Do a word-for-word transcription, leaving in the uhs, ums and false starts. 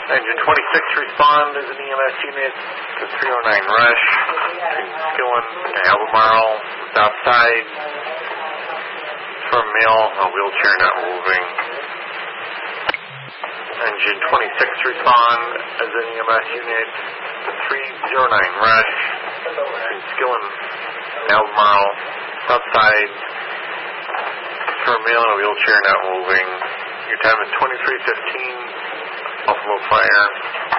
Engine twenty-six, respond as an E M S unit to three oh nine Rush, between Skillen and Albemarle, south side. From male, a wheelchair not moving. Engine twenty-six, respond as an E M S unit to three oh nine Rush, between Skillen and Albemarle, south side. From male, a wheelchair not moving. Your time is twenty-three fifteen. Buffalo Fire.